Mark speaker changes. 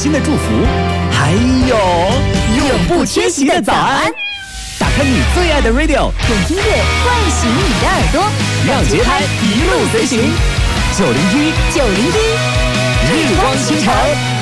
Speaker 1: 心的祝福，还有永不缺席的早安。打开你最爱的 radio，
Speaker 2: 用音乐唤醒你的耳朵，
Speaker 1: 让节拍一路随行。901日光倾城。